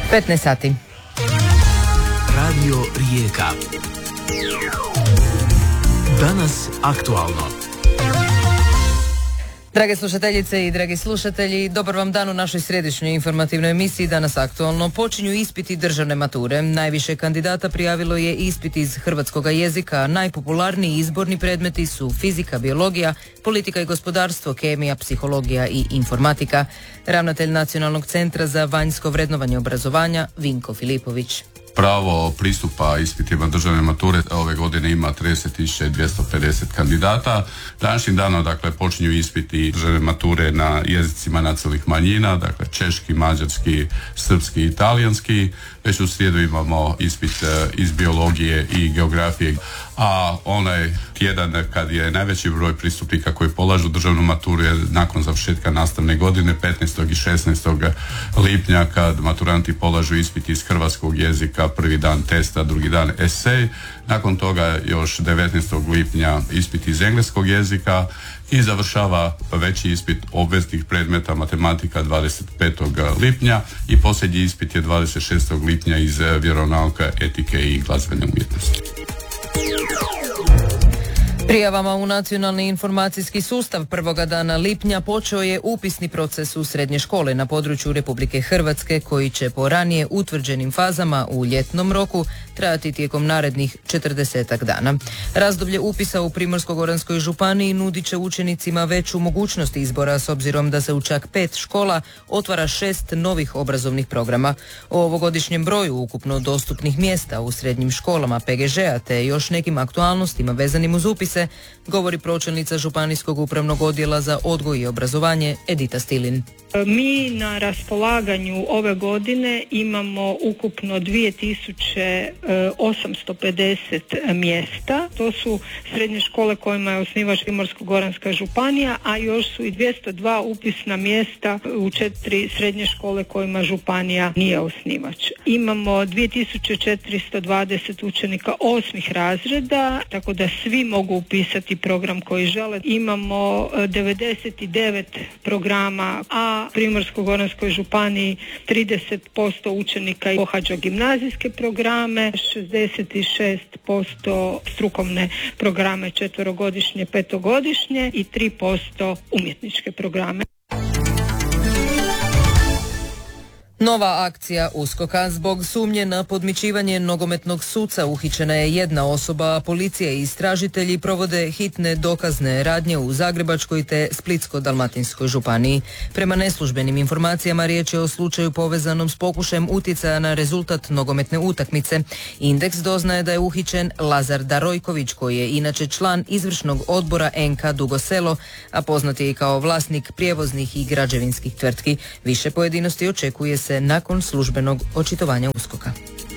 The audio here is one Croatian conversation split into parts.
15 sati. Radio Rijeka. Danas aktualno. Drage slušateljice i dragi slušatelji, dobar vam dan u našoj središnjoj informativnoj emisiji. Danas aktualno počinju ispiti državne mature. Najviše kandidata prijavilo je ispit iz hrvatskoga jezika. Najpopularniji izborni predmeti su fizika, biologija, politika i gospodarstvo, kemija, psihologija i informatika. Ravnatelj Nacionalnog centra za vanjsko vrednovanje obrazovanja Vinko Filipović. Pravo pristupa ispitima državne mature ove godine ima 30.250 kandidata. Današnjim danom, počinju ispiti državne mature na jezicima nacionalnih manjina, češki, mađarski, srpski i talijanski. Već u srijedu imamo ispit iz biologije i geografije, a onaj tjedan kad je najveći broj pristupnika koji polažu državnu maturu je nakon završetka nastavne godine 15. i 16. lipnja kad maturanti polažu ispit iz hrvatskog jezika, prvi dan testa, drugi dan esej. Nakon toga još 19. lipnja ispit iz engleskog jezika i završava veći ispit obveznih predmeta matematika 25. lipnja i posljednji ispit je 26. lipnja iz vjeronauka, etike i glazbene umjetnosti. Prijavama u Nacionalni informacijski sustav prvoga dana lipnja počeo je upisni proces u srednje škole na području Republike Hrvatske koji će po ranije utvrđenim fazama u ljetnom roku trajati tijekom narednih 40 dana. Razdoblje upisa u Primorsko-goranskoj županiji nudit će učenicima veću mogućnost izbora s obzirom da se u čak 5 škola otvara 6 novih obrazovnih programa. O ovogodišnjem broju ukupno dostupnih mjesta u srednjim školama PGŽ-a te još nekim aktualnostima vezanim uz upise govori pročelnica Županijskog upravnog odjela za odgoj i obrazovanje Edita Stilin. Mi na raspolaganju ove godine imamo ukupno 2850 mjesta. To su srednje škole kojima je osnivač Primorsko-goranska županija, a još su i 202 upisna mjesta u 4 srednje škole kojima županija nije osnivač. Imamo 2420 učenika 8. razreda, tako da svi mogu upisati program koji žele. Imamo 99 programa, a Primorsko-goranskoj županiji 30% učenika pohađa gimnazijske programe, 66% strukovne programe 4-godišnje, 5-godišnje i 3% umjetničke programe. Nova akcija USKOK-a. Zbog sumnje na podmićivanje nogometnog suca uhićena je jedna osoba, a policija i istražitelji provode hitne dokazne radnje u Zagrebačkoj te Splitsko-dalmatinskoj županiji. Prema neslužbenim informacijama riječ je o slučaju povezanom s pokušajem utjecaja na rezultat nogometne utakmice. Indeks doznaje da je uhićen Lazar Darojković, koji je inače član izvršnog odbora NK Dugo Selo, a poznat je i kao vlasnik prijevoznih i građevinskih tvrtki. Više pojedinosti očekuje se nakon službenog očitovanja USKOK-a.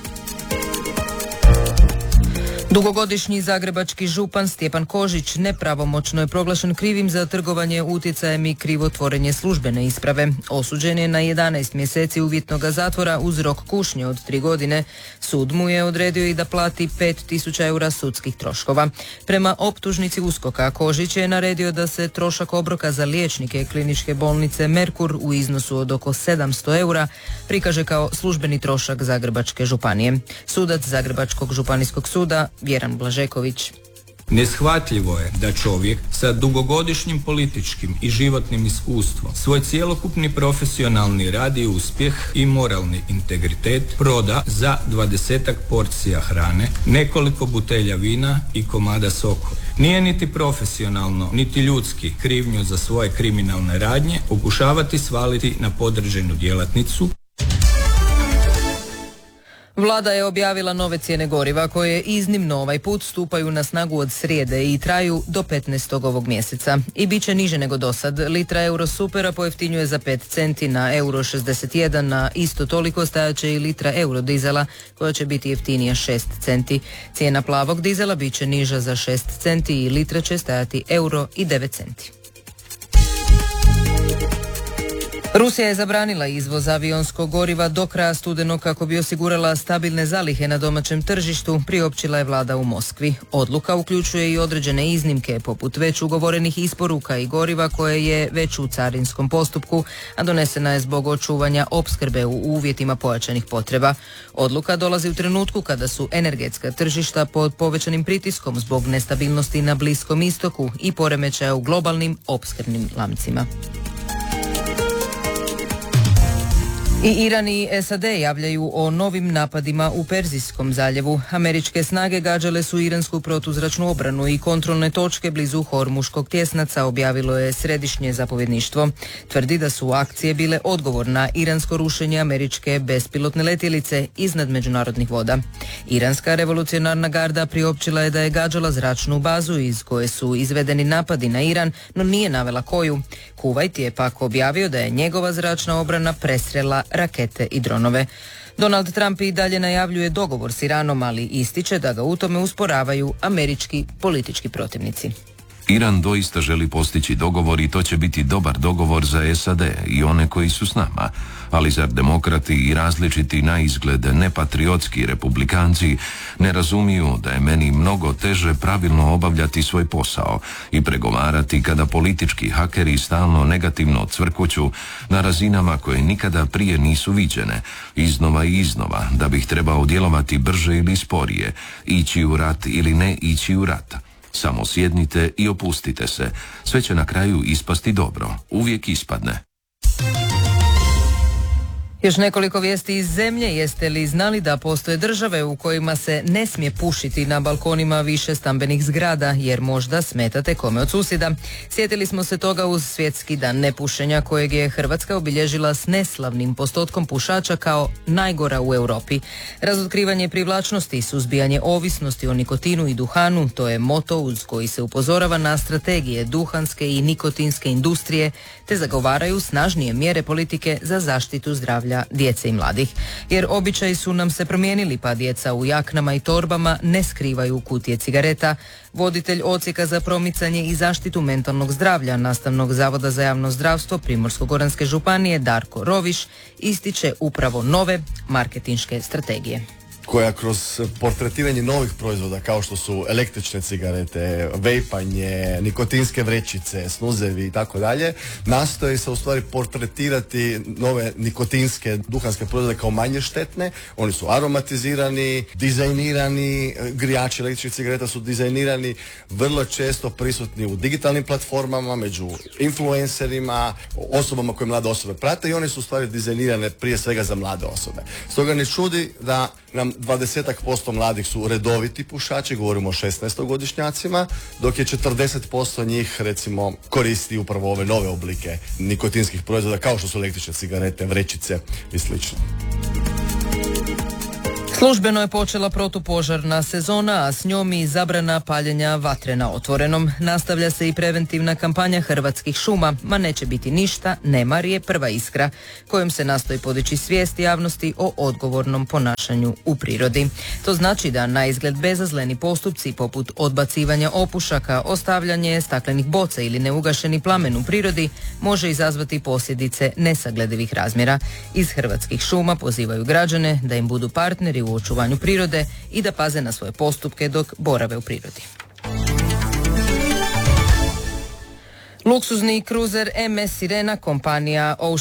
Dugogodišnji zagrebački župan Stjepan Kožić nepravomoćno je proglašen krivim za trgovanje utjecajem i krivotvorenje službene isprave. Osuđen je na 11 mjeseci uvjetnog zatvora uz rok kušnje od 3 godine. Sud mu je odredio i da plati 5.000 eura sudskih troškova. Prema optužnici USKOK-a Kožić je naredio da se trošak obroka za liječnike kliničke bolnice Merkur u iznosu od oko 700 eura prikaže kao službeni trošak Zagrebačke županije. Sudac Zagrebačkog županijskog suda Vjeran Blažeković. Neshvatljivo je da čovjek sa dugogodišnjim političkim i životnim iskustvom svoj cjelokupni profesionalni rad i uspjeh i moralni integritet proda za 20 porcija hrane, nekoliko butelja vina i komada sokova. Nije niti profesionalno, niti ljudski krivnju za svoje kriminalne radnje pokušavati svaliti na podređenu djelatnicu. Vlada je objavila nove cijene goriva koje iznimno ovaj put stupaju na snagu od srijede i traju do 15. ovog mjeseca. I bit će niže nego dosad. Litra Eurosupera pojeftinjuje za 5 centi na euro 61, na isto toliko stajaće i litra eurodizela koja će biti jeftinija 6 centi. Cijena plavog dizela bit će niža za 6 centi i litra će stajati euro i 9 centi. Rusija je zabranila izvoz avionskog goriva do kraja studenog kako bi osigurala stabilne zalihe na domaćem tržištu, priopćila je vlada u Moskvi. Odluka uključuje i određene iznimke, poput već ugovorenih isporuka i goriva koje je već u carinskom postupku, a donesena je zbog očuvanja opskrbe u uvjetima pojačanih potreba. Odluka dolazi u trenutku kada su energetska tržišta pod povećanim pritiskom zbog nestabilnosti na Bliskom istoku i poremećaja u globalnim opskrbnim lancima. I Iran i SAD javljaju o novim napadima u Perzijskom zaljevu. Američke snage gađale su iransku protuzračnu obranu i kontrolne točke blizu Hormuškog tjesnaca, objavilo je središnje zapovjedništvo. Tvrdi da su akcije bile odgovor na iransko rušenje američke bespilotne letjelice iznad međunarodnih voda. Iranska revolucionarna garda priopćila je da je gađala zračnu bazu iz koje su izvedeni napadi na Iran, no nije navela koju. Kuvajt je pak objavio da je njegova zračna obrana presrela rakete i dronove. Donald Trump i dalje najavljuje dogovor s Iranom, ali ističe da ga u tome usporavaju američki politički protivnici. Iran doista želi postići dogovor i to će biti dobar dogovor za SAD i one koji su s nama, ali zar demokrati i različiti na izgled nepatriotski republikanci ne razumiju da je meni mnogo teže pravilno obavljati svoj posao i pregovarati kada politički hakeri stalno negativno cvrkuću na razinama koje nikada prije nisu viđene, iznova i iznova, da bih trebao djelovati brže ili sporije, ići u rat ili ne ići u rat. Samo sjednite i opustite se. Sve će na kraju ispasti dobro. Uvijek ispadne. Još nekoliko vijesti iz zemlje. Jeste li znali da postoje države u kojima se ne smije pušiti na balkonima više stambenih zgrada jer možda smetate kome od susjeda? Sjetili smo se toga uz Svjetski dan nepušenja kojeg je Hrvatska obilježila s neslavnim postotkom pušača kao najgora u Europi. Razotkrivanje privlačnosti i suzbijanje ovisnosti o nikotinu i duhanu, to je moto uz koji se upozorava na strategije duhanske i nikotinske industrije te zagovaraju snažnije mjere politike za zaštitu zdravlja djece i mladih. Jer običaji su nam se promijenili, pa djeca u jaknama i torbama ne skrivaju kutije cigareta. Voditelj Odsjeka za promicanje i zaštitu mentalnog zdravlja Nastavnog zavoda za javno zdravstvo Primorsko-goranske županije Darko Roviš ističe upravo nove marketinške strategije, koja kroz portretiranje novih proizvoda kao što su električne cigarete, vejpanje, nikotinske vrećice, snuzevi i tako dalje, nastoji se u stvari portretirati nove nikotinske duhanske proizvode kao manje štetne. Oni su aromatizirani, dizajnirani, grijači električnih cigareta su dizajnirani, vrlo često prisutni u digitalnim platformama, među influencerima, osobama koje mlade osobe prate i one su u stvari dizajnirane prije svega za mlade osobe. Stoga ne čudi da nam 20% mladih su redoviti pušači, govorimo o 16-godišnjacima, dok je 40% njih recimo koristi upravo ove nove oblike nikotinskih proizvoda kao što su električne cigarete, vrećice i slično. Službeno je počela protupožarna sezona, a s njom i zabrana paljenja vatre na otvorenom. Nastavlja se i preventivna kampanja Hrvatskih šuma, ma neće biti ništa, nemar je prva iskra, kojom se nastoji podići svijest javnosti o odgovornom ponašanju u prirodi. To znači da na izgled bezazleni postupci poput odbacivanja opušaka, ostavljanje staklenih boca ili neugašeni plamen u prirodi može izazvati posljedice nesagledivih razmjera. Iz Hrvatskih šuma pozivaju građane da im budu partneri u očuvanju prirode i da paze na svoje postupke dok borave u prirodi. Luksuzni kruzer MS Sirena kompanija